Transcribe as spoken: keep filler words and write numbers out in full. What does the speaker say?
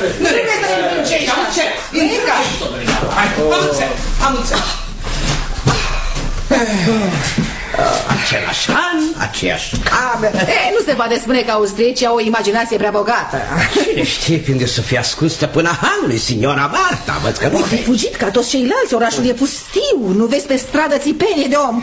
Nu trebuie să ne împingești. Am înțeles. Am înțeles. Am înțeles. Același an, aceeași cameră. E, nu se poate spune că austriecii au o imaginație prea bogată. Cine știe când e să fie ascuns stăpâna hanului, signora Marta. Văd că nu ai fugit ca toți ceilalți, orașul e pustiu. Nu vezi pe stradă țipenii de om.